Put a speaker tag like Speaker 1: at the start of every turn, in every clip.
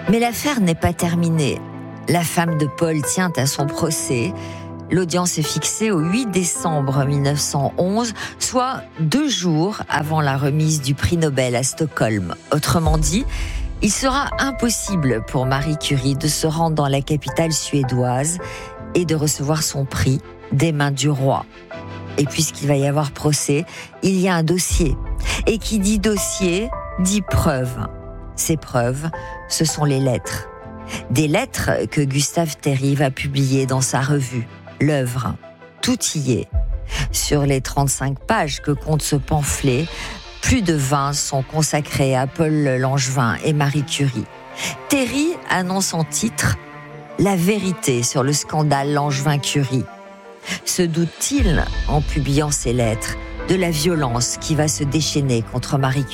Speaker 1: Mais l'affaire n'est pas terminée. La femme de Paul tient à son procès. L'audience est fixée au 8 décembre 1911, soit 2 jours avant la remise du prix Nobel à Stockholm. Autrement dit, il sera impossible pour Marie Curie de se rendre dans la capitale suédoise et de recevoir son prix des mains du roi. Et puisqu'il va y avoir procès, il y a un dossier. Et qui dit dossier, dit preuve. Ces preuves, ce sont les lettres. Des lettres que Gustave Thierry va publier dans sa revue, L'œuvre. Tout y est. Sur les 35 pages que compte ce pamphlet, plus de 20 sont consacrés à Paul Langevin et Marie Curie. Thierry annonce en titre « La vérité sur le scandale Langevin-Curie ». Se doute-t-il, en publiant ces lettres, de la violence qui va se déchaîner contre Marie Curie ?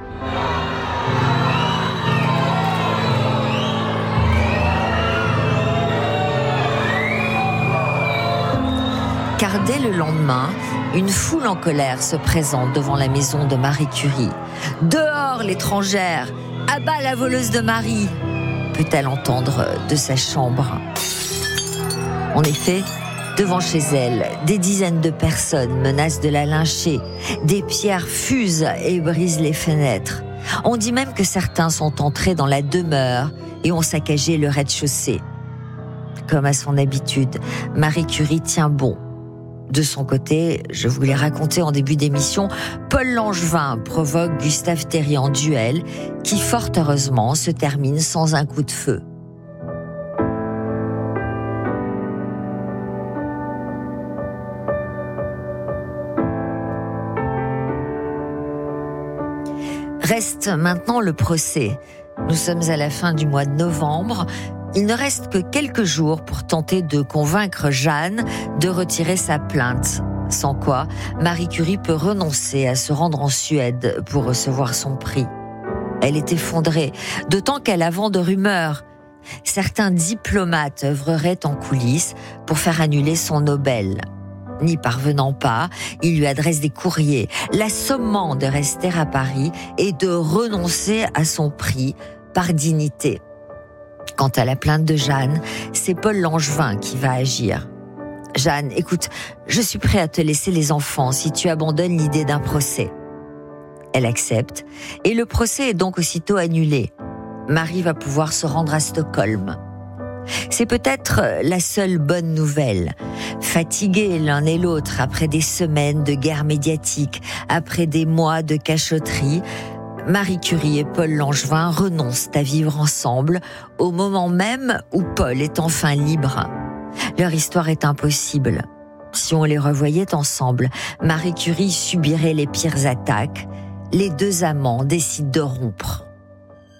Speaker 1: Car dès le lendemain, une foule en colère se présente devant la maison de Marie Curie. « Dehors l'étrangère ! À bas la voleuse de Marie !» peut-elle entendre de sa chambre. En effet, devant chez elle, des dizaines de personnes menacent de la lyncher. Des pierres fusent et brisent les fenêtres. On dit même que certains sont entrés dans la demeure et ont saccagé le rez-de-chaussée. Comme à son habitude, Marie Curie tient bon. De son côté, je vous l'ai raconté en début d'émission, Paul Langevin provoque Gustave Thierry en duel, qui fort heureusement se termine sans un coup de feu. Reste maintenant le procès. Nous sommes à la fin du mois de novembre. Il ne reste que quelques jours pour tenter de convaincre Jeanne de retirer sa plainte. Sans quoi, Marie Curie peut renoncer à se rendre en Suède pour recevoir son prix. Elle est effondrée, d'autant qu'elle a vent de rumeurs. Certains diplomates œuvreraient en coulisses pour faire annuler son Nobel. N'y parvenant pas, il lui adresse des courriers, la sommant de rester à Paris et de renoncer à son prix par dignité. Quant à la plainte de Jeanne, c'est Paul Langevin qui va agir. « Jeanne, écoute, je suis prêt à te laisser les enfants si tu abandonnes l'idée d'un procès. » Elle accepte et le procès est donc aussitôt annulé. Marie va pouvoir se rendre à Stockholm. C'est peut-être la seule bonne nouvelle. Fatigués l'un et l'autre après des semaines de guerre médiatique, après des mois de cachotterie, Marie Curie et Paul Langevin renoncent à vivre ensemble au moment même où Paul est enfin libre. Leur histoire est impossible. Si on les revoyait ensemble, Marie Curie subirait les pires attaques. Les deux amants décident de rompre.